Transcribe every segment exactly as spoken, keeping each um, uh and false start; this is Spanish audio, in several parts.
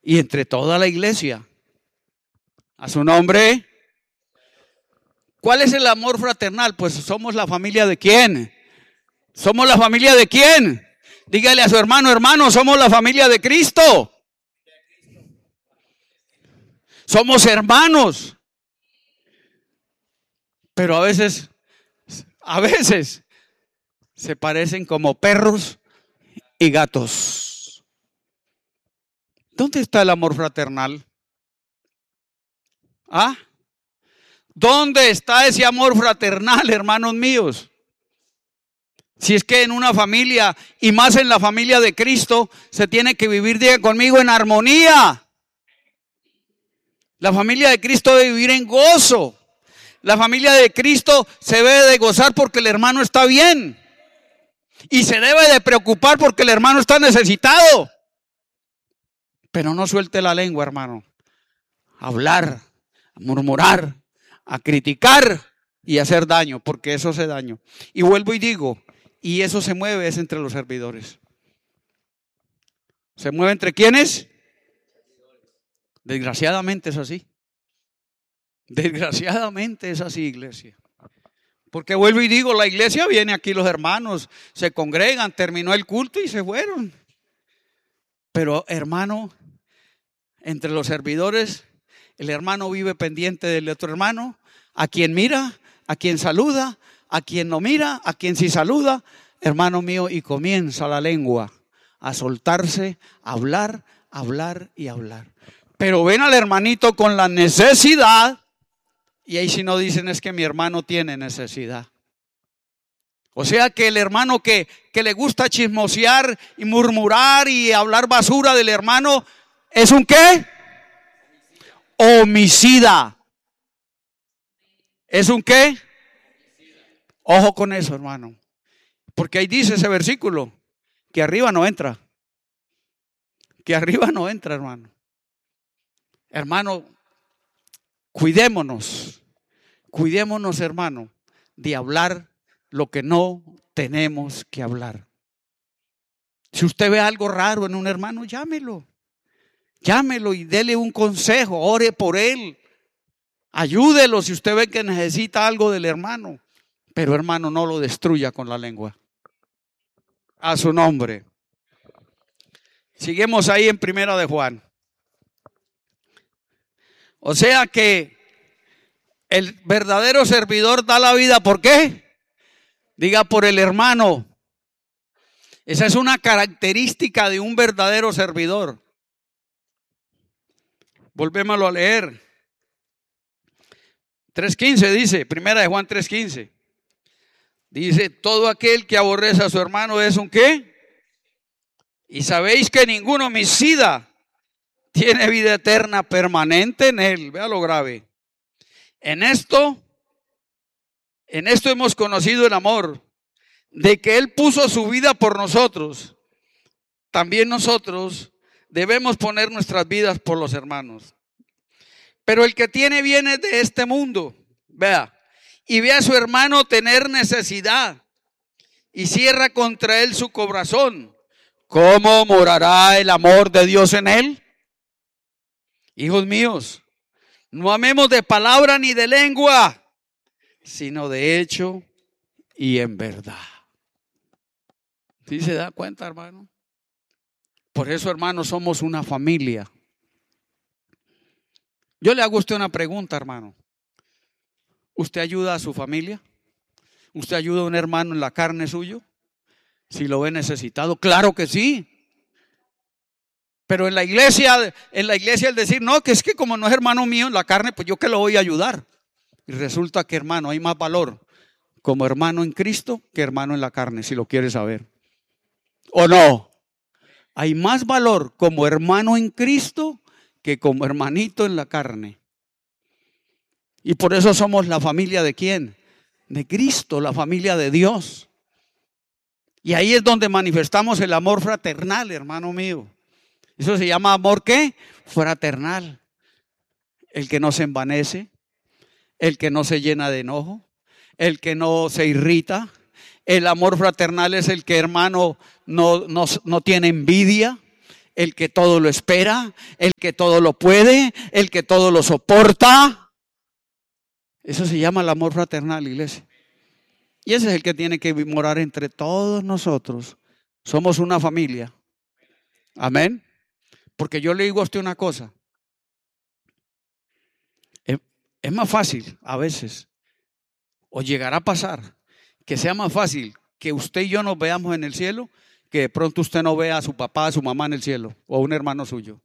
y entre toda la iglesia. A su nombre. ¿Cuál es el amor fraternal? Pues somos la familia de ¿quién? ¿Somos la familia de quién? Dígale a su hermano, hermano, somos la familia de Cristo. Somos hermanos. Pero a veces, a veces se parecen como perros y gatos. ¿Dónde está el amor fraternal? ¿Ah? ¿Dónde está ese amor fraternal, hermanos míos? Si es que en una familia, y más en la familia de Cristo, se tiene que vivir, diga conmigo, en armonía. La familia de Cristo debe vivir en gozo. La familia de Cristo se debe de gozar porque el hermano está bien. Y se debe de preocupar porque el hermano está necesitado. Pero no suelte la lengua, hermano. A hablar, a murmurar, a criticar y a hacer daño, porque eso hace daño. Y vuelvo y digo, y eso se mueve es entre los servidores. ¿Se mueve entre quiénes? Desgraciadamente es así. Desgraciadamente es así, iglesia. Porque vuelvo y digo, la iglesia viene aquí, los hermanos se congregan, terminó el culto y se fueron. Pero hermano, entre los servidores, el hermano vive pendiente del otro hermano, a quien mira, a quien saluda, a quien no mira, a quien sí saluda, hermano mío, y comienza la lengua a soltarse, a hablar, a hablar y a hablar. Pero ven al hermanito con la necesidad, y ahí si no dicen es que mi hermano tiene necesidad. O sea que el hermano que, que le gusta chismosear y murmurar y hablar basura del hermano, ¿es un qué? Homicida. ¿Es un qué? Ojo con eso, hermano. Porque ahí dice ese versículo, que arriba no entra. Que arriba no entra, hermano. Hermano, cuidémonos. Cuidémonos, hermano, de hablar lo que no tenemos que hablar. Si usted ve algo raro en un hermano, llámelo. Llámelo y dele un consejo, ore por él. Ayúdelo si usted ve que necesita algo del hermano. Pero hermano, no lo destruya con la lengua. A su nombre. Seguimos ahí en Primera de Juan. O sea que el verdadero servidor da la vida, ¿por qué? Diga, por el hermano. Esa es una característica de un verdadero servidor. Volvémoslo a leer. tres quince dice, Primera de Juan tres quince. Dice, todo aquel que aborrece a su hermano es un ¿qué? Y sabéis que ningún homicida tiene vida eterna permanente en él. Vea lo grave. En esto, en esto hemos conocido el amor, de que él puso su vida por nosotros. También nosotros debemos poner nuestras vidas por los hermanos. Pero el que tiene bienes de este mundo, vea, y ve a su hermano tener necesidad y cierra contra él su corazón, ¿cómo morará el amor de Dios en él? Hijos míos, no amemos de palabra ni de lengua, sino de hecho y en verdad. ¿Sí se da cuenta, hermano? Por eso, hermano, somos una familia. Yo le hago a usted una pregunta, hermano. ¿Usted ayuda a su familia? ¿Usted ayuda a un hermano en la carne suyo? Si lo ve necesitado, claro que sí. Pero en la iglesia, en la iglesia el decir, no, que es que como no es hermano mío en la carne, pues yo que lo voy a ayudar. Y resulta que, hermano, hay más valor como hermano en Cristo que hermano en la carne, si lo quiere saber. ¿O no? Hay más valor como hermano en Cristo que como hermanito en la carne. Y por eso somos la familia de ¿quién? De Cristo, la familia de Dios. Y ahí es donde manifestamos el amor fraternal, hermano mío. Eso se llama amor ¿qué? Fraternal. El que no se envanece, el que no se llena de enojo, el que no se irrita. El amor fraternal es el que, hermano, no, no, no tiene envidia. el que todo lo espera, el que todo lo puede, el que todo lo soporta. Eso se llama el amor fraternal, iglesia. Y ese es el que tiene que morar entre todos nosotros. Somos una familia. Amén. Porque yo le digo a usted una cosa. Es, es más fácil a veces, o llegará a pasar, que sea más fácil que usted y yo nos veamos en el cielo, que de pronto usted no vea a su papá, a su mamá en el cielo, o a un hermano suyo.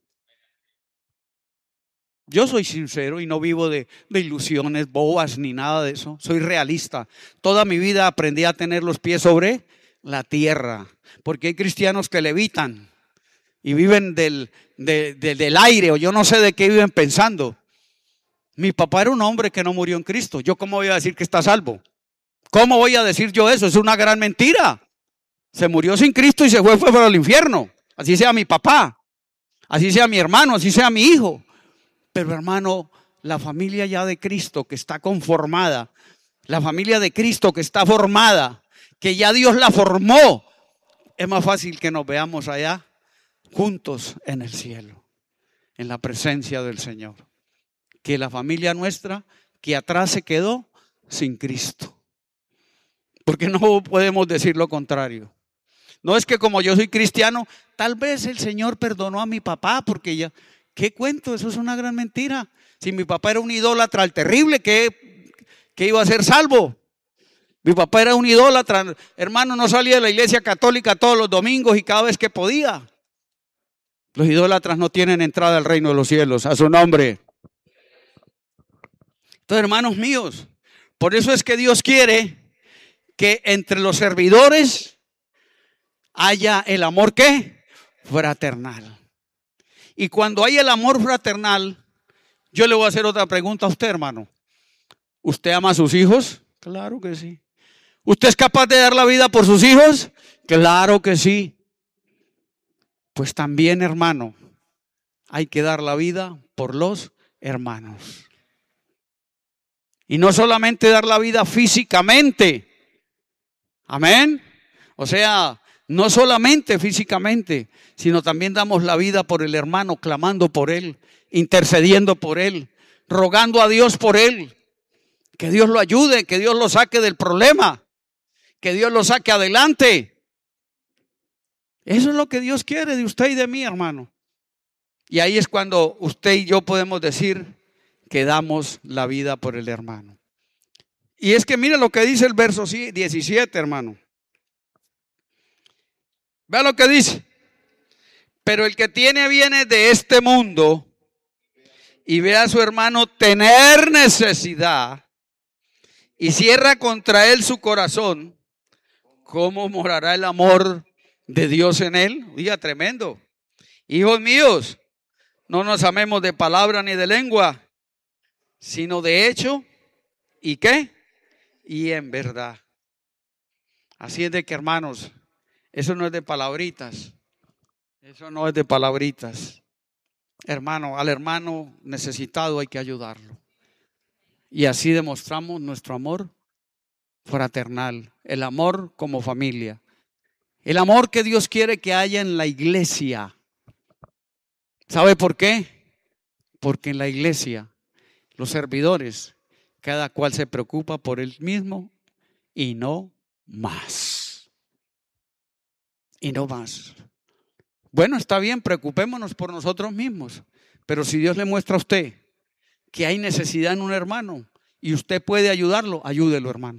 Yo soy sincero y no vivo de, de ilusiones bobas ni nada de eso. Soy realista. Toda mi vida aprendí a tener los pies sobre la tierra. Porque hay cristianos que levitan y viven del, de, de, del aire, o yo no sé de qué viven pensando. Mi papá era un hombre que no murió en Cristo. ¿Yo cómo voy a decir que está salvo? ¿Cómo voy a decir yo eso? Es una gran mentira. Se murió sin Cristo y se fue, fue para el infierno. Así sea mi papá, así sea mi hermano, así sea mi hijo. Pero hermano, la familia ya de Cristo que está conformada, la familia de Cristo que está formada, que ya Dios la formó, es más fácil que nos veamos allá juntos en el cielo, en la presencia del Señor, que la familia nuestra que atrás se quedó sin Cristo. Porque no podemos decir lo contrario. No es que como yo soy cristiano, tal vez el Señor perdonó a mi papá porque ya... ¿Qué cuento? Eso es una gran mentira. Si mi papá era un idólatra al terrible, ¿qué, qué iba a ser salvo? Mi papá era un idólatra, hermano, no salía de la iglesia católica todos los domingos y cada vez que podía. Los idólatras no tienen entrada al reino de los cielos, a su nombre. Entonces, hermanos míos, por eso es que Dios quiere que entre los servidores haya el amor, ¿qué? Fraternal. Y cuando hay el amor fraternal, yo le voy a hacer otra pregunta a usted, hermano. ¿Usted ama a sus hijos? Claro que sí. ¿Usted es capaz de dar la vida por sus hijos? Claro que sí. Pues también, hermano, hay que dar la vida por los hermanos. Y no solamente dar la vida físicamente. Amén. O sea, no solamente físicamente, sino también damos la vida por el hermano, clamando por él, intercediendo por él, rogando a Dios por él, que Dios lo ayude, que Dios lo saque del problema, que Dios lo saque adelante. Eso es lo que Dios quiere de usted y de mí, hermano. Y ahí es cuando usted y yo podemos decir que damos la vida por el hermano. Y es que mire lo que dice el verso diecisiete, hermano. Vea lo que dice. Pero el que tiene bienes de este mundo y ve a su hermano tener necesidad y cierra contra él su corazón, ¿cómo morará el amor de Dios en él? Oiga, tremendo. Hijos míos, no nos amemos de palabra ni de lengua, sino de hecho y ¿qué? Y en verdad. Así es de que, hermanos, eso no es de palabritas. Eso no es de palabritas. Hermano, al hermano necesitado hay que ayudarlo. Y así demostramos nuestro amor fraternal, el amor como familia, el amor que Dios quiere que haya en la iglesia. ¿Sabe por qué? Porque en la iglesia los servidores, cada cual se preocupa por él mismo y no más. Y no más. Bueno, está bien, preocupémonos por nosotros mismos. Pero si Dios le muestra a usted que hay necesidad en un hermano y usted puede ayudarlo, ayúdelo, hermano.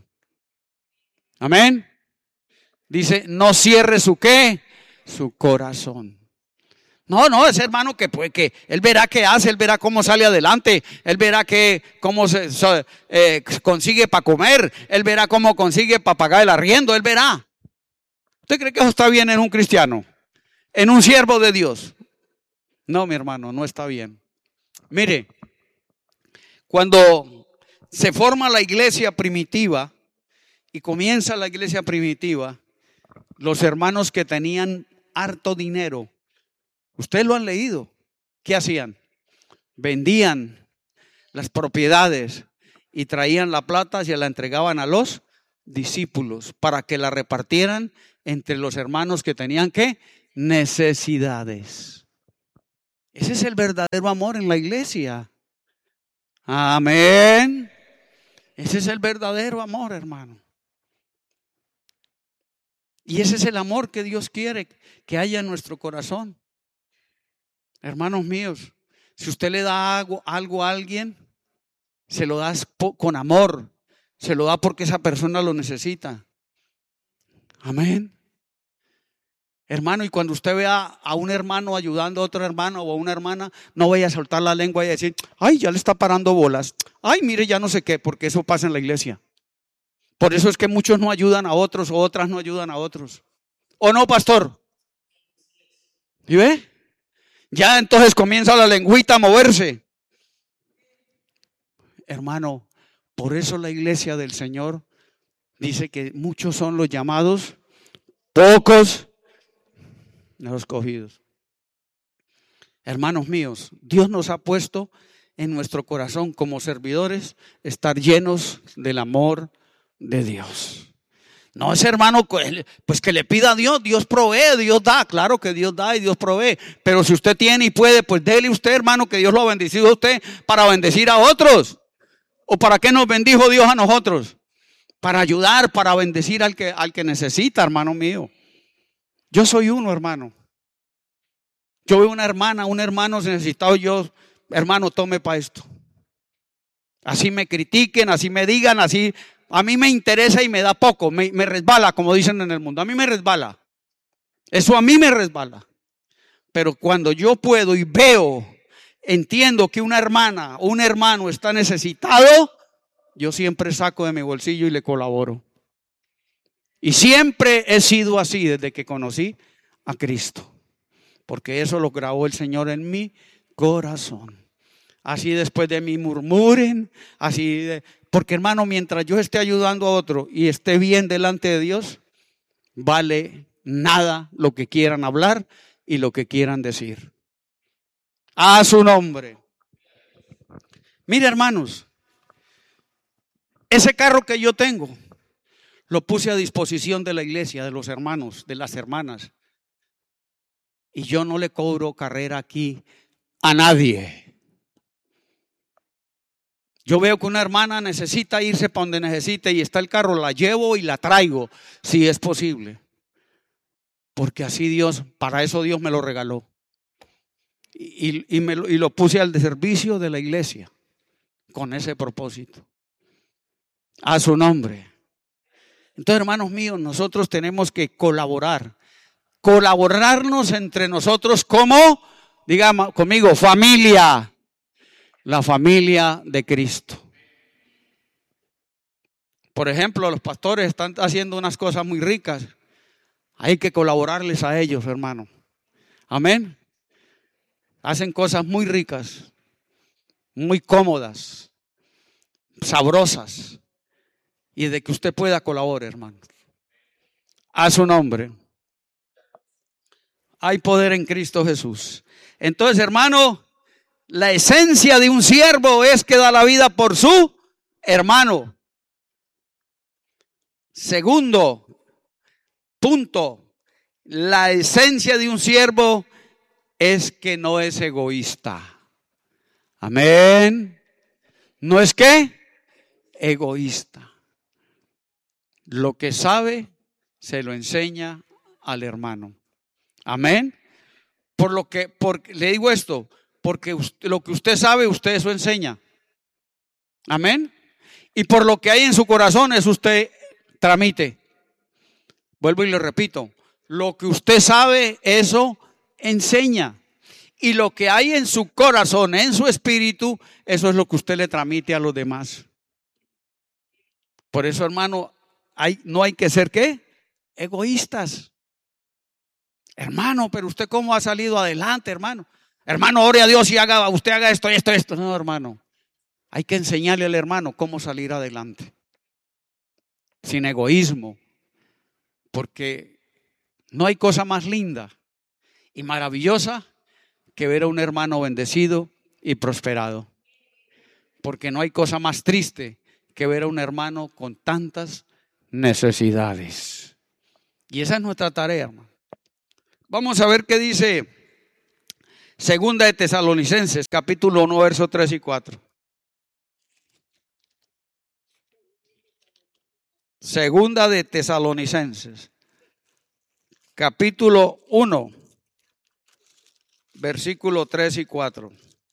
Amén. Dice, no cierre su ¿qué? Su corazón. No, no, ese hermano que, pues, que él verá qué hace, él verá cómo sale adelante, él verá que, cómo se eh, consigue para comer, él verá cómo consigue para pagar el arriendo, él verá. ¿Usted cree que eso está bien en un cristiano? ¿En un siervo de Dios? No, mi hermano, no está bien. Mire, cuando se forma la iglesia primitiva y comienza la iglesia primitiva, los hermanos que tenían harto dinero, ustedes lo han leído, ¿qué hacían? Vendían las propiedades y traían la plata y se la entregaban a los discípulos para que la repartieran entre los hermanos que tenían ¿qué? necesidades. Ese es el verdadero amor en la iglesia. Amén. Ese es el verdadero amor, hermano. Y ese es el amor que Dios quiere que haya en nuestro corazón. Hermanos míos, si usted le da algo, algo a alguien, se lo da con amor. Se lo da porque esa persona lo necesita. Amén. Hermano, y cuando usted vea a un hermano ayudando a otro hermano o a una hermana, no vaya a soltar la lengua y a decir, ay, ya le está parando bolas. Ay, mire, ya no sé qué, porque eso pasa en la iglesia. Por eso es que muchos no ayudan a otros o otras no ayudan a otros. ¿O no, pastor? ¿Y ve? Ya entonces comienza la lengüita a moverse. Hermano, por eso la iglesia del Señor dice que muchos son los llamados, pocos los escogidos. Hermanos míos, Dios nos ha puesto en nuestro corazón como servidores estar llenos del amor de Dios. No es, hermano, pues que le pida a Dios, Dios provee, Dios da, claro que Dios da y Dios provee, pero si usted tiene y puede, pues dele usted, hermano, que Dios lo ha bendecido a usted para bendecir a otros. ¿O para qué nos bendijo Dios a nosotros? Para ayudar, para bendecir al que, al que necesita, hermano mío. Yo soy uno, hermano. Yo veo una hermana, un hermano necesitado, yo, hermano, tome para esto. Así me critiquen, así me digan, así, a mí me interesa y me da poco, me, me resbala, como dicen en el mundo. A mí me resbala. Eso a mí me resbala. Pero cuando yo puedo y veo, entiendo que una hermana o un hermano está necesitado, yo siempre saco de mi bolsillo y le colaboro. Y siempre he sido así desde que conocí a Cristo. Porque eso lo grabó el Señor en mi corazón. Así después de mí murmuren, así de, porque hermano, mientras yo esté ayudando a otro y esté bien delante de Dios, vale nada lo que quieran hablar y lo que quieran decir. A su nombre. Mire, hermanos, ese carro que yo tengo, lo puse a disposición de la iglesia, de los hermanos, de las hermanas. Y yo no le cobro carrera aquí a nadie. Yo veo que una hermana necesita irse para donde necesite y está el carro, la llevo y la traigo, si es posible. Porque así Dios, para eso Dios me lo regaló. Y, y, me lo, y lo puse al servicio de la iglesia, con ese propósito. A su nombre. Entonces, hermanos míos, nosotros tenemos que colaborar. Colaborarnos entre nosotros como, digamos conmigo, familia. La familia de Cristo. Por ejemplo, los pastores están haciendo unas cosas muy ricas. Hay que colaborarles a ellos, hermano. Amén. Hacen cosas muy ricas, muy cómodas, sabrosas. Y de que usted pueda colaborar, hermano. A su nombre. Hay poder en Cristo Jesús. Entonces, hermano, la esencia de un siervo es que da la vida por su hermano. Segundo punto, la esencia de un siervo es que no es egoísta. Amén. ¿No es qué? Egoísta. Lo que sabe se lo enseña al hermano. Amén. Por lo que, por, le digo esto, porque usted, lo que usted sabe, usted eso enseña. Amén. Y por lo que hay en su corazón, es usted tramite. Vuelvo y le repito, lo que usted sabe, eso enseña. Y lo que hay en su corazón, en su espíritu, eso es lo que usted le tramite a los demás. Por eso, hermano, hay, no hay que ser ¿qué? Egoístas. Hermano, pero usted cómo ha salido adelante, hermano. Hermano, ore a Dios y haga, usted haga esto, esto, esto. No, hermano. Hay que enseñarle al hermano cómo salir adelante. Sin egoísmo. Porque no hay cosa más linda y maravillosa que ver a un hermano bendecido y prosperado. Porque no hay cosa más triste que ver a un hermano con tantas necesidades. Y esa es nuestra tarea, hermano. Vamos a ver qué dice Segunda de Tesalonicenses, capítulo uno, versos tres y cuatro. Segunda de Tesalonicenses, capítulo uno, versículo tres y cuatro.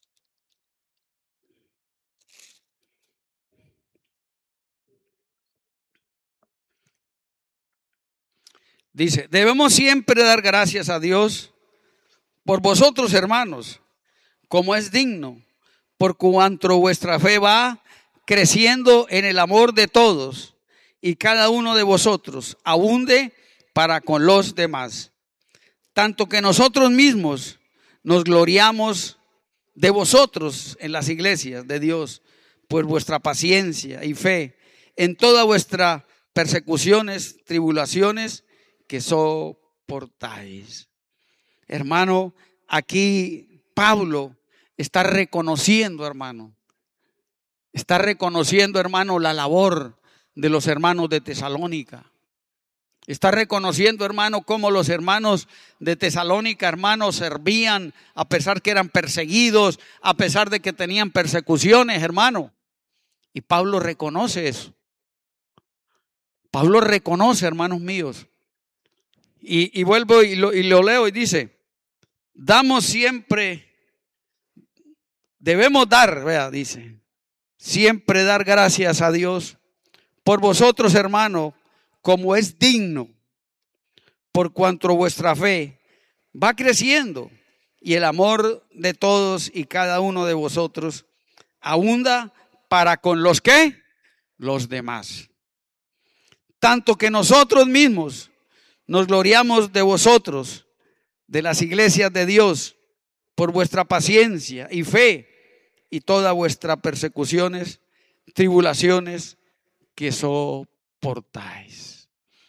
Dice, debemos siempre dar gracias a Dios por vosotros, hermanos, como es digno, por cuanto vuestra fe va creciendo en el amor de todos, y cada uno de vosotros abunde para con los demás. Tanto que nosotros mismos nos gloriamos de vosotros en las iglesias de Dios, por vuestra paciencia y fe en todas vuestras persecuciones, tribulaciones que soportáis. Hermano, aquí Pablo está reconociendo, hermano, está reconociendo, hermano, la labor de los hermanos de Tesalónica. Está reconociendo, hermano, cómo los hermanos de Tesalónica, hermanos, servían a pesar que eran perseguidos, a pesar de que tenían persecuciones, hermano. Y Pablo reconoce eso. Pablo reconoce, hermanos míos. Y, y vuelvo y lo, y lo leo y dice, damos siempre, debemos dar, vea, dice, siempre dar gracias a Dios por vosotros, hermano, como es digno, por cuanto vuestra fe va creciendo y el amor de todos y cada uno de vosotros abunda para con los que, los demás. Tanto que nosotros mismos nos gloriamos de vosotros, de las iglesias de Dios, por vuestra paciencia y fe y todas vuestras persecuciones, tribulaciones que soportáis.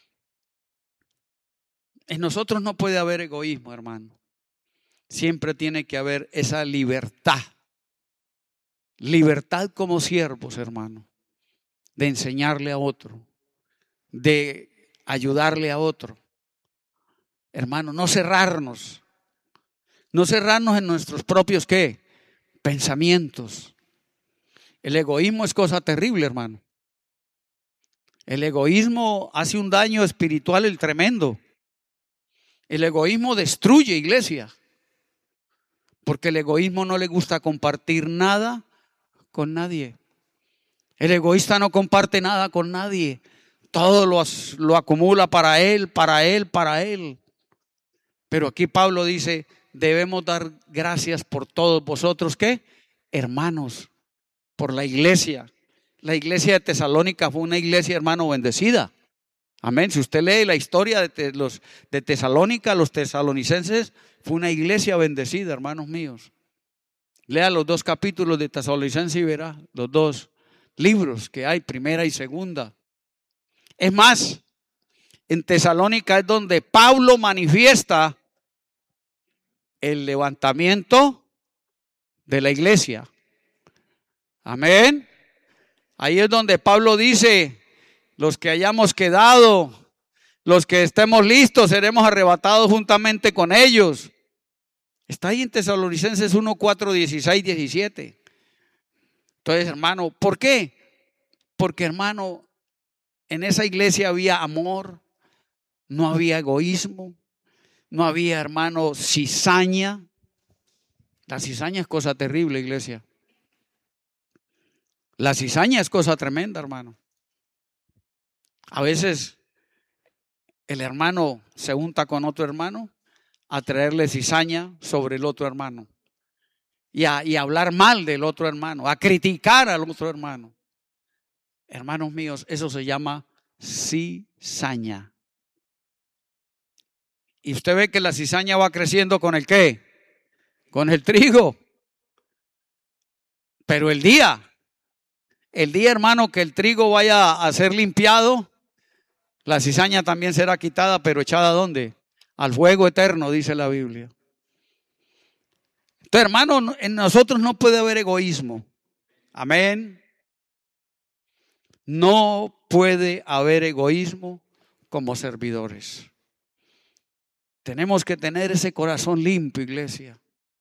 En nosotros no puede haber egoísmo, hermano. Siempre tiene que haber esa libertad. Libertad como siervos, hermano, de enseñarle a otro, de ayudarle a otro. Hermano, no cerrarnos. No cerrarnos en nuestros propios, ¿qué? Pensamientos. El egoísmo es cosa terrible, hermano. El egoísmo hace un daño espiritual el tremendo. El egoísmo destruye iglesia. Porque el egoísmo no le gusta compartir nada con nadie. El egoísta no comparte nada con nadie. Todo lo, lo acumula para él, para él, para él. Pero aquí Pablo dice, debemos dar gracias por todos vosotros, ¿qué? Hermanos, por la iglesia. La iglesia de Tesalónica fue una iglesia, hermano, bendecida. Amén. Si usted lee la historia de, los, de Tesalónica, los tesalonicenses, fue una iglesia bendecida, hermanos míos. Lea los dos capítulos de Tesalonicenses y verá los dos libros que hay, primera y segunda. Es más, en Tesalónica es donde Pablo manifiesta el levantamiento de la iglesia. Amén. Ahí es donde Pablo dice, los que hayamos quedado, los que estemos listos, seremos arrebatados juntamente con ellos. Está ahí en Tesalonicenses uno, cuatro, dieciséis, diecisiete. Entonces, hermano, ¿por qué? Porque, hermano, en esa iglesia había amor, no había egoísmo, no había, hermano, cizaña. La cizaña es cosa terrible, iglesia. La cizaña es cosa tremenda, hermano. A veces el hermano se junta con otro hermano a traerle cizaña sobre el otro hermano y a, y a hablar mal del otro hermano, a criticar al otro hermano. Hermanos míos, eso se llama cizaña. Y usted ve que la cizaña va creciendo con el ¿qué? Con el trigo. Pero el día, el día, hermano, que el trigo vaya a ser limpiado, la cizaña también será quitada, pero echada ¿a dónde? Al fuego eterno, dice la Biblia. Entonces, hermano, en nosotros no puede haber egoísmo. Amén. No puede haber egoísmo como servidores. Tenemos que tener ese corazón limpio, iglesia.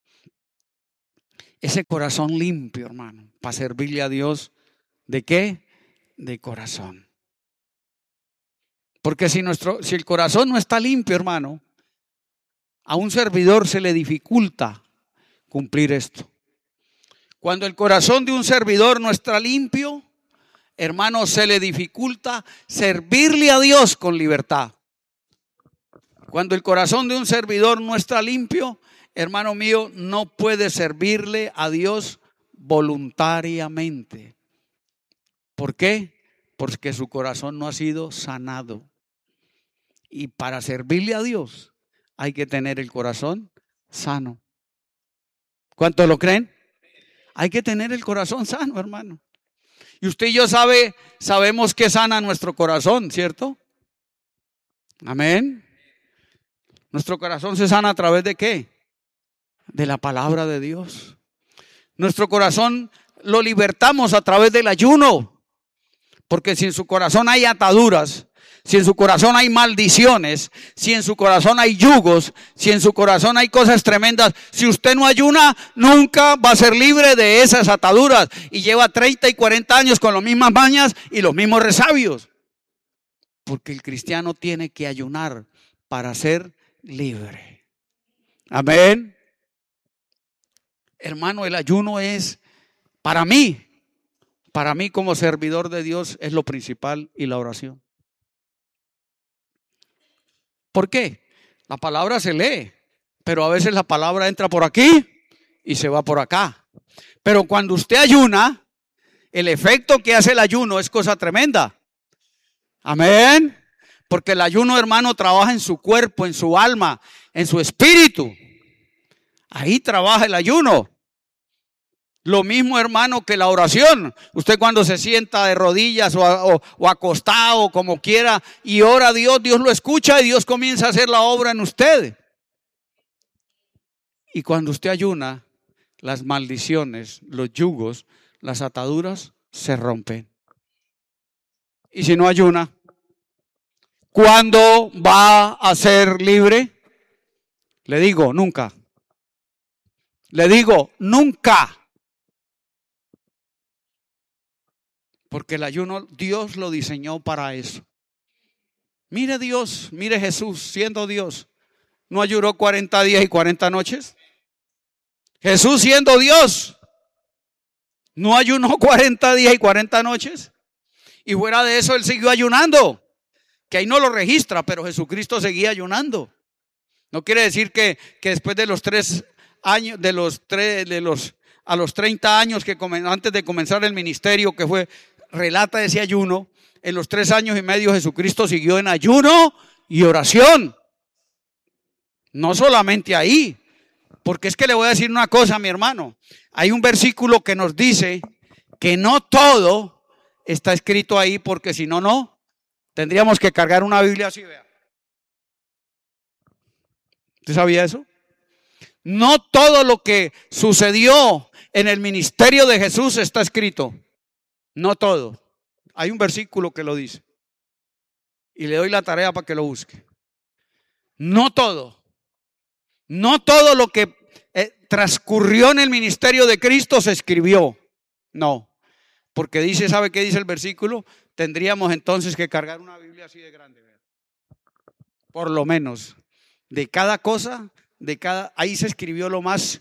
Ese corazón limpio, hermano, para servirle a Dios. ¿De qué? De corazón. Porque si, nuestro, si el corazón no está limpio, hermano, a un servidor se le dificulta cumplir esto. Cuando el corazón de un servidor no está limpio, hermano, se le dificulta servirle a Dios con libertad. Cuando el corazón de un servidor no está limpio, hermano mío, no puede servirle a Dios voluntariamente. ¿Por qué? Porque su corazón no ha sido sanado. Y para servirle a Dios hay que tener el corazón sano. ¿Cuántos lo creen? Hay que tener el corazón sano, hermano. Y usted y yo sabe, sabemos que sana nuestro corazón, ¿cierto? Amén. Nuestro corazón se sana a través de ¿qué? De la palabra de Dios. Nuestro corazón lo libertamos a través del ayuno. Porque si en su corazón hay ataduras, si en su corazón hay maldiciones, si en su corazón hay yugos, si en su corazón hay cosas tremendas, si usted no ayuna, nunca va a ser libre de esas ataduras. Y lleva treinta y cuarenta años con las mismas mañas y los mismos resabios. Porque el cristiano tiene que ayunar para ser libre. Amén. Hermano, el ayuno es, para mí, para mí como servidor de Dios, es lo principal, y la oración. ¿Por qué? La palabra se lee, pero a veces la palabra entra por aquí y se va por acá. Pero cuando usted ayuna, el efecto que hace el ayuno es cosa tremenda. Amén. Porque el ayuno, hermano, trabaja en su cuerpo, en su alma, en su espíritu. Ahí trabaja el ayuno. Lo mismo, hermano, que la oración. Usted cuando se sienta de rodillas o, o, o acostado, como quiera, y ora a Dios, Dios lo escucha y Dios comienza a hacer la obra en usted. Y cuando usted ayuna, las maldiciones, los yugos, las ataduras se rompen. Y si no ayuna, ¿cuándo va a ser libre? Le digo, nunca. Le digo, nunca. Porque el ayuno, Dios lo diseñó para eso. Mire Dios, mire Jesús, siendo Dios, ¿no ayunó cuarenta días y cuarenta noches? Jesús siendo Dios, ¿no ayunó cuarenta días y cuarenta noches? Y fuera de eso, Él siguió ayunando. Que ahí no lo registra, pero Jesucristo seguía ayunando. No quiere decir que, que después de los tres años, de los tres, de los, a los treinta años que antes de comenzar el ministerio, que fue, relata ese ayuno, en los tres años y medio Jesucristo siguió en ayuno y oración. No solamente ahí, porque es que le voy a decir una cosa, mi hermano. Hay un versículo que nos dice que no todo está escrito ahí, porque si no, no. Tendríamos que cargar una Biblia así, vea. ¿Usted sabía eso? No todo lo que sucedió en el ministerio de Jesús está escrito. No todo. Hay un versículo que lo dice. Y le doy la tarea para que lo busque. No todo. No todo lo que eh, transcurrió en el ministerio de Cristo se escribió. No. Porque dice, ¿sabe qué dice el versículo? Tendríamos entonces que cargar una Biblia así de grande. Por lo menos. De cada cosa, de cada, ahí se escribió lo más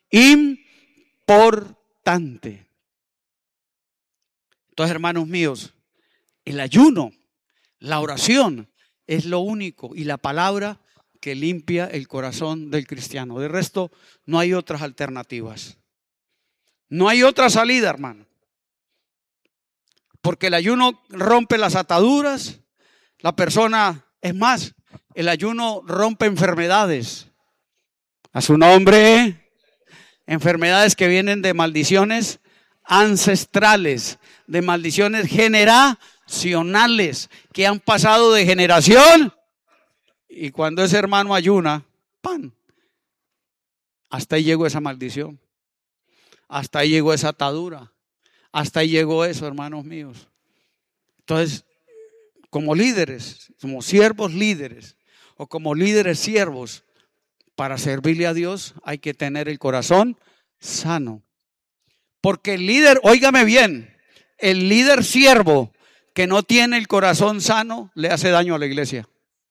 importante. Entonces, hermanos míos, el ayuno, la oración es lo único y la palabra que limpia el corazón del cristiano. De resto, no hay otras alternativas. No hay otra salida, hermano. Porque el ayuno rompe las ataduras. La persona, es más, el ayuno rompe enfermedades. A su nombre, enfermedades que vienen de maldiciones ancestrales, de maldiciones generacionales que han pasado de generación. Y cuando ese hermano ayuna, ¡pam!, hasta ahí llegó esa maldición, hasta ahí llegó esa atadura, hasta ahí llegó eso, hermanos míos. Entonces, como líderes, como siervos líderes, o como líderes siervos, para servirle a Dios hay que tener el corazón sano. Porque el líder, óigame bien, el líder siervo que no tiene el corazón sano le hace daño a la iglesia.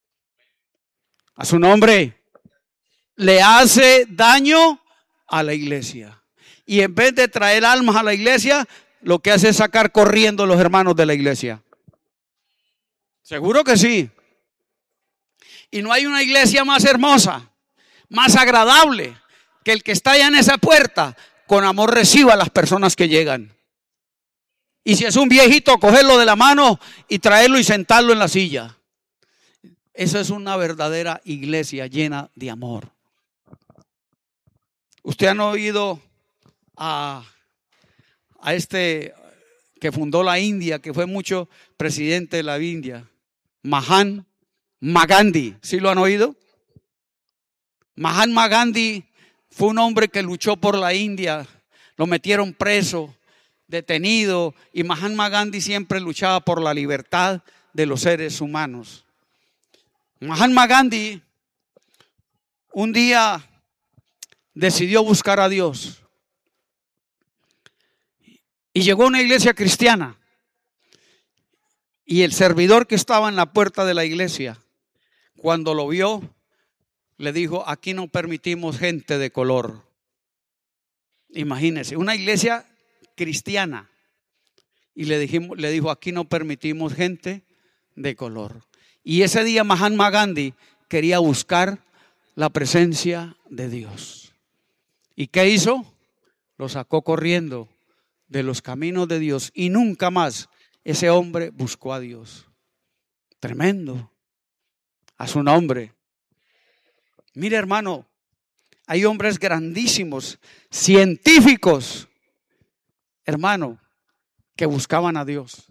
A su nombre, le hace daño a la iglesia. Y en vez de traer almas a la iglesia, lo que hace es sacar corriendo los hermanos de la iglesia. Seguro que sí. Y no hay una iglesia más hermosa, más agradable, que el que está allá en esa puerta, con amor reciba a las personas que llegan. Y si es un viejito, cogerlo de la mano y traerlo y sentarlo en la silla. Eso es una verdadera iglesia llena de amor. Usted han oído a, a este que fundó la India, que fue mucho presidente de la India, Mahatma Gandhi. ¿Sí lo han oído? Mahatma Gandhi fue un hombre que luchó por la India. Lo metieron preso, detenido, y Mahatma Gandhi siempre luchaba por la libertad de los seres humanos. Mahatma Gandhi un día decidió buscar a Dios y llegó a una iglesia cristiana, y el servidor que estaba en la puerta de la iglesia, cuando lo vio, le dijo: aquí no permitimos gente de color. Imagínense, una iglesia cristiana, y le dijimos, le dijo: aquí no permitimos gente de color. Y ese día Mahatma Gandhi quería buscar la presencia de Dios. ¿Y qué hizo? Lo sacó corriendo de los caminos de Dios, y nunca más ese hombre buscó a Dios. Tremendo. A su nombre. Mire, hermano, hay hombres grandísimos, científicos, hermano, que buscaban a Dios.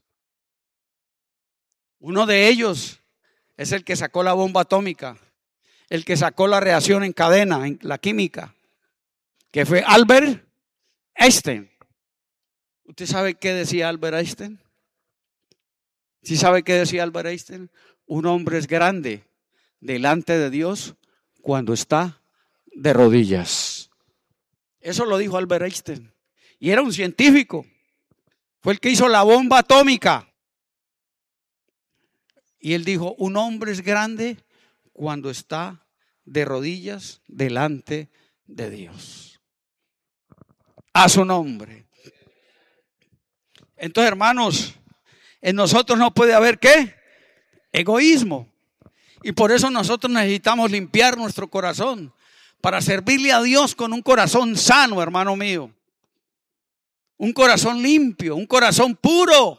Uno de ellos es el que sacó la bomba atómica, el que sacó la reacción en cadena, en la química, que fue Albert Einstein. ¿Usted sabe qué decía Albert Einstein? ¿Sí sabe qué decía Albert Einstein? Un hombre es grande delante de Dios cuando está de rodillas. Eso lo dijo Albert Einstein. Y era un científico. Fue el que hizo la bomba atómica. Y él dijo: un hombre es grande cuando está de rodillas delante de Dios. A su nombre. Entonces, hermanos, en nosotros no puede haber ¿qué? Egoísmo. Y por eso nosotros necesitamos limpiar nuestro corazón para servirle a Dios con un corazón sano, hermano mío. Un corazón limpio, un corazón puro.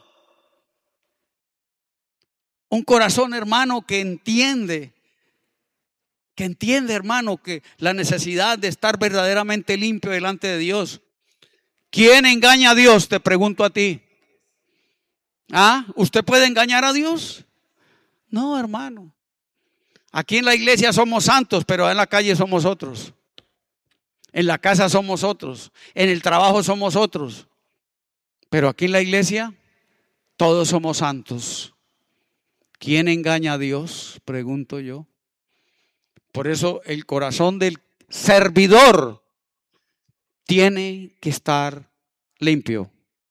Un corazón, hermano, que entiende, que entiende, hermano, que la necesidad de estar verdaderamente limpio delante de Dios. ¿Quién engaña a Dios? Te pregunto a ti. ¿Ah? ¿Usted puede engañar a Dios? No, hermano. Aquí en la iglesia somos santos, pero en la calle somos otros. En la casa somos otros. En el trabajo somos otros. Pero aquí en la iglesia todos somos santos. ¿Quién engaña a Dios? Pregunto yo. Por eso el corazón del servidor tiene que estar limpio.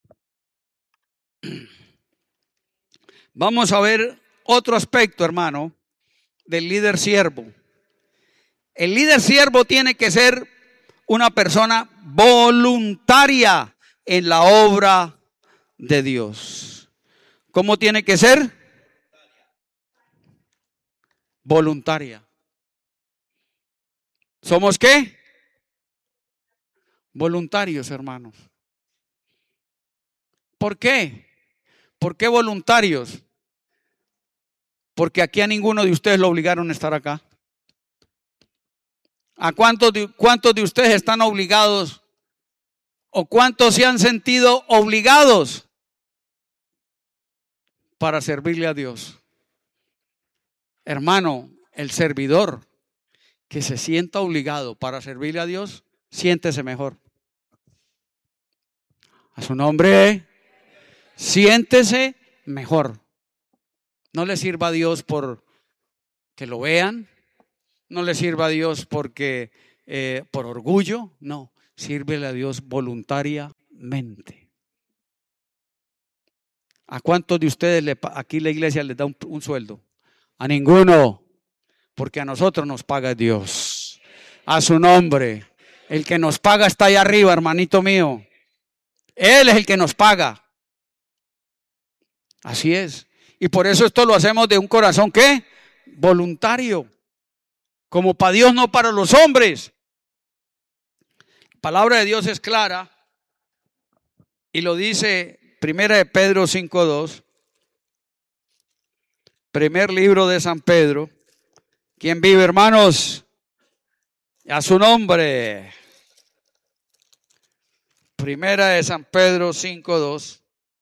Vamos a ver otro aspecto, hermano, del líder siervo. El líder siervo tiene que ser una persona voluntaria en la obra de Dios. ¿Cómo tiene que ser? Voluntaria. ¿Somos qué? Voluntarios, hermanos. ¿Por qué? ¿Por qué voluntarios? Porque aquí a ninguno de ustedes lo obligaron a estar acá. ¿A cuántos de, cuántos de ustedes están obligados? ¿O cuántos se han sentido obligados para servirle a Dios? Hermano, el servidor que se sienta obligado para servirle a Dios, siéntese mejor. A su nombre, siéntese mejor. No le sirva a Dios por que lo vean, No le sirva a Dios porque eh, por orgullo, no, sírvele a Dios voluntariamente. ¿A cuántos de ustedes le, aquí la iglesia les da un, un sueldo? A ninguno, porque a nosotros nos paga Dios. A su nombre. El que nos paga está ahí arriba, hermanito mío. Él es el que nos paga. Así es. Y por eso esto lo hacemos de un corazón, ¿qué? Voluntario. Como para Dios, no para los hombres. La palabra de Dios es clara. Y lo dice Primera de Pedro cinco dos. Primer libro de San Pedro. ¿Quién vive, hermanos? A su nombre. Primera de San Pedro cinco dos.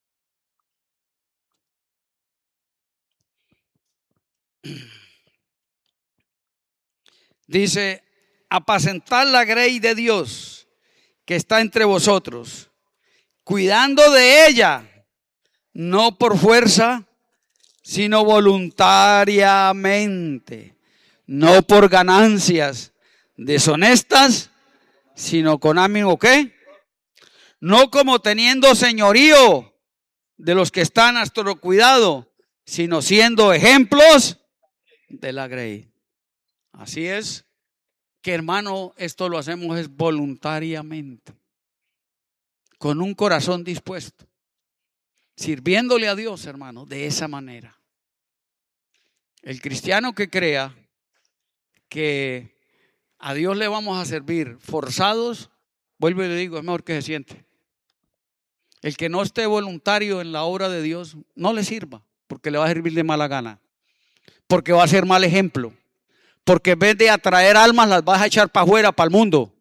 Dice, apacentad la grey de Dios que está entre vosotros, cuidando de ella, no por fuerza, sino voluntariamente, no por ganancias deshonestas, sino con ánimo, ¿qué? No como teniendo señorío de los que están a nuestro cuidado, sino siendo ejemplos de la grey. Así es que, hermano, esto lo hacemos es voluntariamente, con un corazón dispuesto, sirviéndole a Dios, hermano, de esa manera. El cristiano que crea que a Dios le vamos a servir forzados, vuelvo y le digo, es mejor que se siente. El que no esté voluntario en la obra de Dios, no le sirva, porque le va a servir de mala gana, porque va a ser mal ejemplo. Porque en vez de atraer almas, las vas a echar para afuera, para el mundo.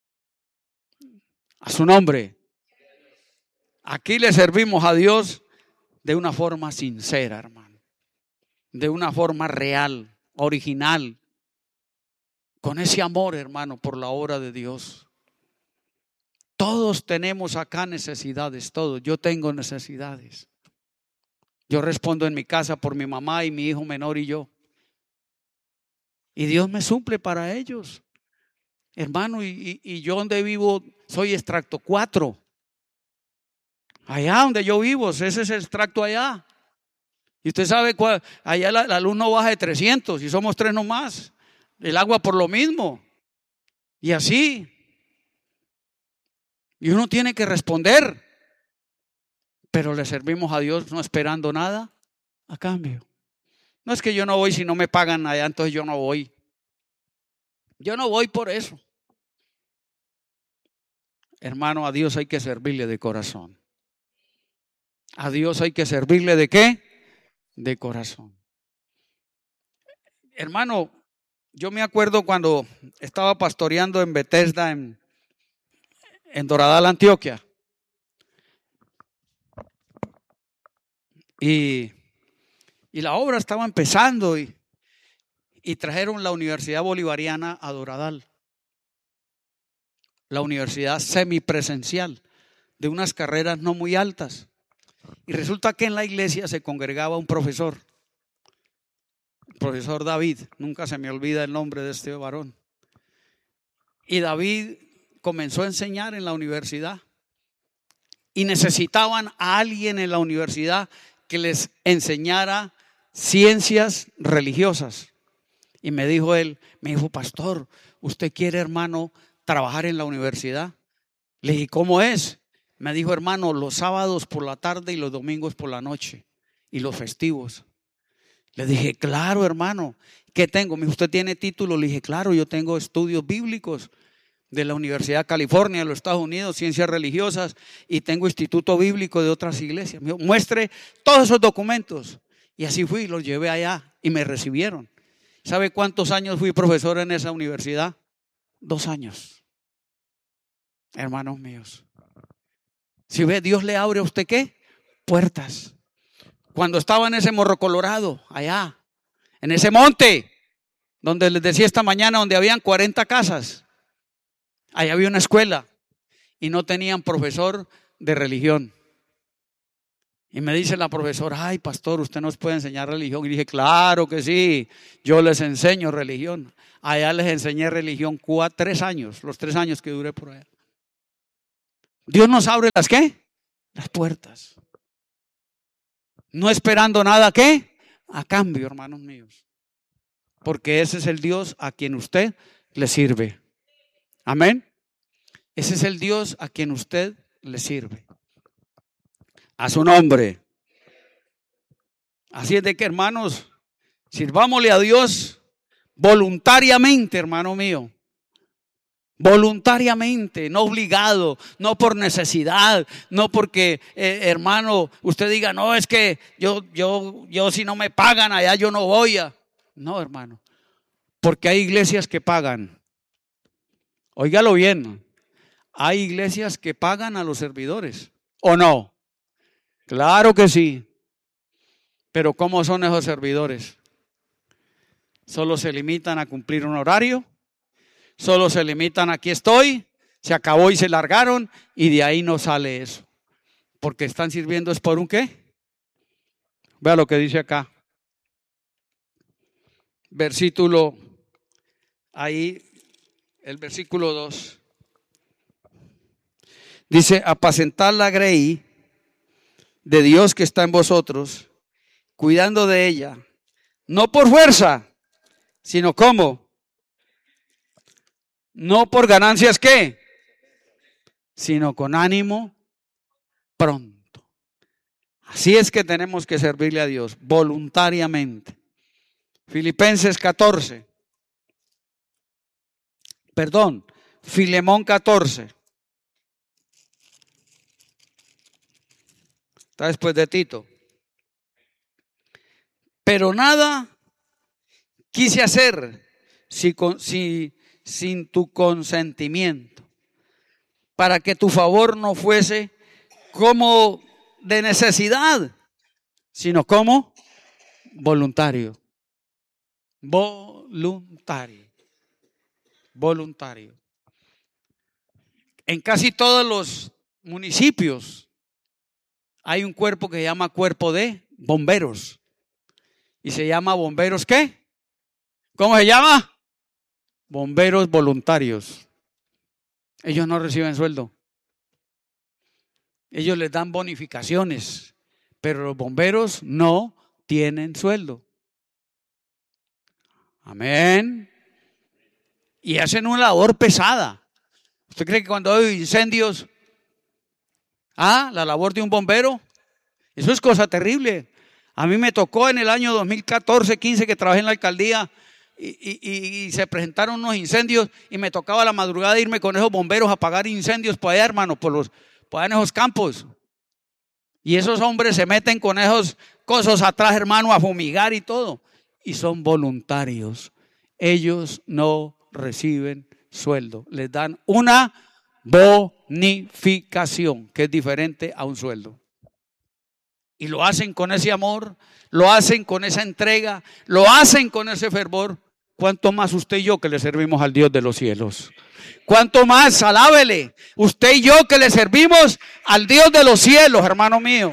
A su nombre. Aquí le servimos a Dios de una forma sincera, hermano. De una forma real, original. Con ese amor, hermano, por la obra de Dios. Todos tenemos acá necesidades, todos. Yo tengo necesidades. Yo respondo en mi casa por mi mamá y mi hijo menor y yo. Y Dios me suple para ellos. Hermano, y, y, y yo donde vivo soy extracto cuatro. Allá donde yo vivo, ese es el extracto allá. Y usted sabe cuál, allá la, la luz no baja de trescientos y somos tres nomás. El agua por lo mismo. Y así. Y uno tiene que responder. Pero le servimos a Dios no esperando nada a cambio. No es que yo no voy si no me pagan allá, entonces yo no voy. Yo no voy por eso. Hermano, a Dios hay que servirle de corazón. A Dios hay que servirle de ¿qué? De corazón. Hermano, yo me acuerdo cuando estaba pastoreando en Bethesda, en, en Doradal, Antioquia. Y, y la obra estaba empezando y, y trajeron la Universidad Bolivariana a Doradal. La universidad semipresencial de unas carreras no muy altas. Y resulta que en la iglesia se congregaba un profesor, el profesor David, nunca se me olvida el nombre de este varón. Y David comenzó a enseñar en la universidad y necesitaban a alguien en la universidad que les enseñara ciencias religiosas. Y me dijo él, me dijo, pastor, ¿usted quiere, hermano, trabajar en la universidad? Le dije, ¿cómo es? Me dijo, hermano, los sábados por la tarde y los domingos por la noche y los festivos. Le dije, claro, hermano, ¿qué tengo? Me dijo, ¿usted tiene título? Le dije, claro, yo tengo estudios bíblicos de la Universidad de California, de los Estados Unidos, ciencias religiosas, y tengo instituto bíblico de otras iglesias. Me dijo, muestre todos esos documentos. Y así fui, los llevé allá y me recibieron. ¿Sabe cuántos años fui profesor en esa universidad? Dos años. Hermanos míos. Si ve, Dios le abre a usted ¿qué? Puertas. Cuando estaba en ese Morro Colorado, allá, en ese monte, donde les decía esta mañana, donde habían cuarenta casas, allá había una escuela y no tenían profesor de religión. Y me dice la profesora, ay pastor, usted nos puede enseñar religión. Y dije, claro que sí, yo les enseño religión. Allá les enseñé religión cuatro, tres años, los tres años que duré por allá. Dios nos abre las ¿qué? Las puertas. No esperando nada ¿qué? A cambio, hermanos míos. Porque ese es el Dios a quien usted le sirve. Amén. Ese es el Dios a quien usted le sirve. A su nombre. Así es de que, hermanos, sirvámosle a Dios voluntariamente, hermano mío. Voluntariamente, no obligado, no por necesidad, no porque, eh, hermano, usted diga, no, es que yo, yo, yo si no me pagan allá yo no voy a. No, hermano, porque hay iglesias que pagan. Óigalo bien, hay iglesias que pagan a los servidores, ¿o no? Claro que sí. Pero ¿cómo son esos servidores? Solo se limitan a cumplir un horario. Solo se limitan, aquí estoy, se acabó y se largaron, y de ahí no sale eso. Porque están sirviendo es por un ¿qué? Vea lo que dice acá. Versículo, ahí, el versículo dos. Dice, apacentad la grey de Dios que está en vosotros, cuidando de ella, no por fuerza, sino ¿cómo? No por ganancias ¿qué? Sino con ánimo pronto. Así es que tenemos que servirle a Dios voluntariamente. Filipenses catorce. Perdón, Filemón catorce. Está después de Tito. Pero nada quise hacer si, si sin tu consentimiento, para que tu favor no fuese como de necesidad, sino como voluntario. Voluntario. Voluntario. En casi todos los municipios hay un cuerpo que se llama cuerpo de bomberos. Y se llama bomberos ¿qué? ¿Cómo se llama? Bomberos voluntarios. Ellos no reciben sueldo. Ellos les dan bonificaciones, pero los bomberos no tienen sueldo. Amén. Y hacen una labor pesada. ¿Usted cree que cuando hay incendios, ah, la labor de un bombero, eso es cosa terrible? A mí me tocó en el año dos mil catorce, quince que trabajé en la alcaldía. Y, y, y se presentaron unos incendios y me tocaba a la madrugada irme con esos bomberos a apagar incendios por allá, hermano, por los, por allá en esos campos. Y esos hombres se meten con esos cosas atrás, hermano, a fumigar y todo. Y son voluntarios. Ellos no reciben sueldo. Les dan una bonificación que es diferente a un sueldo. Y lo hacen con ese amor, lo hacen con esa entrega, lo hacen con ese fervor. ¿Cuánto más usted y yo que le servimos al Dios de los cielos? ¿Cuánto más? Alábele. Usted y yo que le servimos al Dios de los cielos, hermano mío.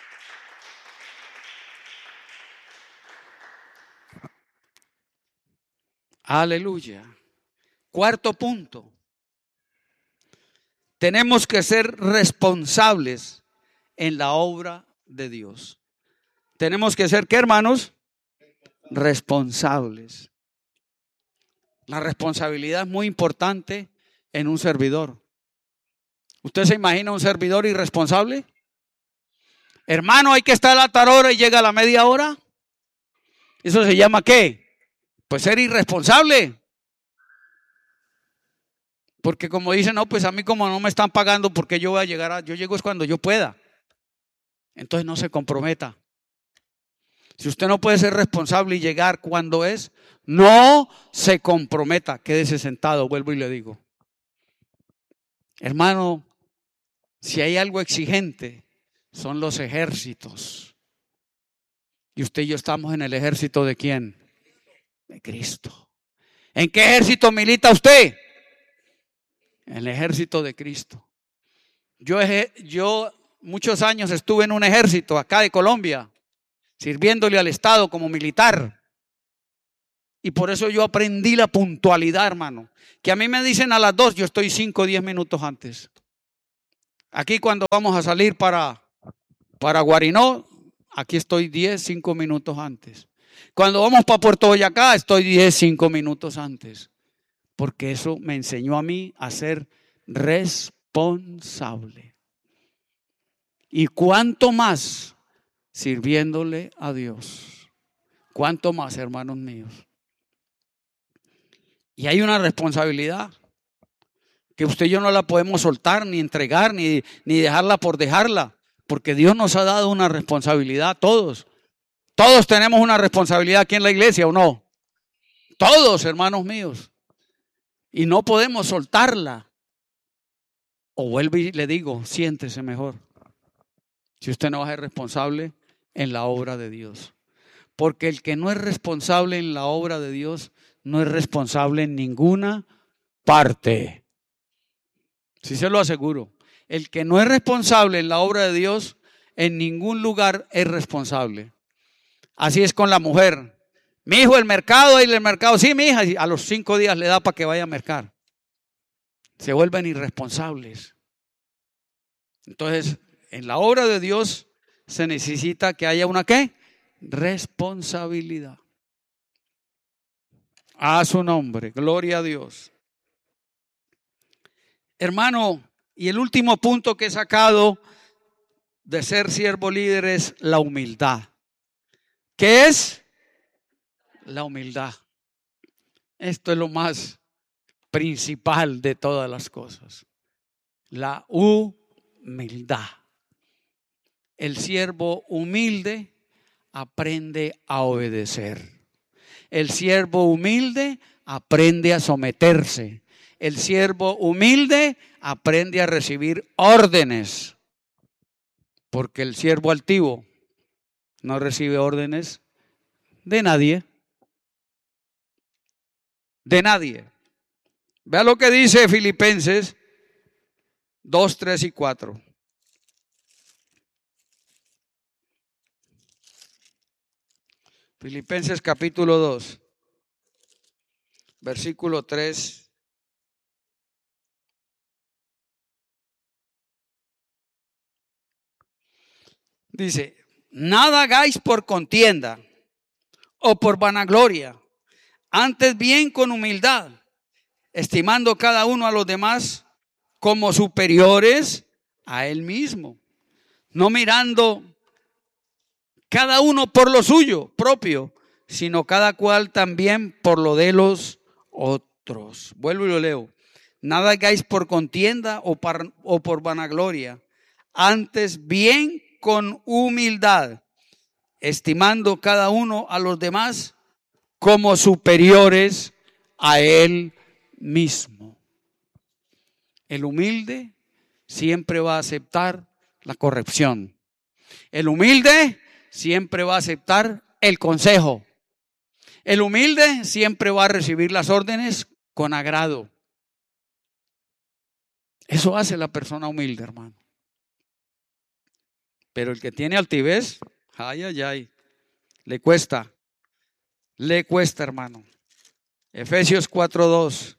Aleluya. Cuarto punto. Tenemos que ser responsables en la obra de Dios. Tenemos que ser, ¿qué, hermanos? Responsables. La responsabilidad es muy importante en un servidor. ¿Usted se imagina un servidor irresponsable? Hermano, hay que estar a tal hora y llega a la media hora. ¿Eso se llama qué? Pues ser irresponsable. Porque como dicen, no, pues a mí como no me están pagando, porque yo voy a llegar a, yo llego es cuando yo pueda. Entonces no se comprometa. Si usted no puede ser responsable y llegar cuando es, no se comprometa. Quédese sentado, vuelvo y le digo. Hermano, si hay algo exigente, son los ejércitos. Y usted y yo estamos en el ejército ¿de quién? De Cristo. ¿En qué ejército milita usted? En el ejército de Cristo. Yo, yo muchos años estuve en un ejército acá de Colombia, sirviéndole al Estado como militar. Y por eso yo aprendí la puntualidad, hermano. Que a mí me dicen a las dos, yo estoy cinco o diez minutos antes. Aquí cuando vamos a salir para, para Guarinó, aquí estoy diez, cinco minutos antes. Cuando vamos para Puerto Boyacá, estoy diez, cinco minutos antes. Porque eso me enseñó a mí a ser responsable. Y cuánto más sirviéndole a Dios. Cuánto más, hermanos míos. Y hay una responsabilidad que usted y yo no la podemos soltar, ni entregar, ni, ni dejarla por dejarla. Porque Dios nos ha dado una responsabilidad a todos. Todos tenemos una responsabilidad aquí en la iglesia, ¿o no? Todos, hermanos míos. Y no podemos soltarla. O vuelvo y le digo, siéntese mejor. Si usted no va a ser responsable en la obra de Dios. Porque el que no es responsable en la obra de Dios, no es responsable en ninguna parte. Sí se lo aseguro. El que no es responsable en la obra de Dios, en ningún lugar es responsable. Así es con la mujer. Mi hijo, el mercado, y el mercado, sí, mi hija, y a los cinco días le da para que vaya a mercar. Se vuelven irresponsables. Entonces, en la obra de Dios se necesita que haya una ¿qué? Responsabilidad. A su nombre, gloria a Dios. Hermano, y el último punto que he sacado de ser siervo líder es la humildad. ¿Qué es? La humildad. Esto es lo más principal de todas las cosas. La humildad. El siervo humilde aprende a obedecer. El siervo humilde aprende a someterse. El siervo humilde aprende a recibir órdenes. Porque el siervo altivo no recibe órdenes de nadie. De nadie. Vea lo que dice Filipenses dos, tres y cuatro. Filipenses capítulo dos, versículo tres. Dice, nada hagáis por contienda o por vanagloria, antes bien con humildad, estimando cada uno a los demás como superiores a él mismo, no mirando cada uno por lo suyo propio, sino cada cual también por lo de los otros. Vuelvo y lo leo. Nada hagáis por contienda o, par, o por vanagloria, antes bien con humildad, estimando cada uno a los demás como superiores a él mismo. El humilde siempre va a aceptar la corrección. El humilde siempre va a aceptar el consejo. El humilde siempre va a recibir las órdenes con agrado. Eso hace la persona humilde, hermano. Pero el que tiene altivez, ay, ay, ay, le cuesta, le cuesta, hermano. Efesios cuatro dos.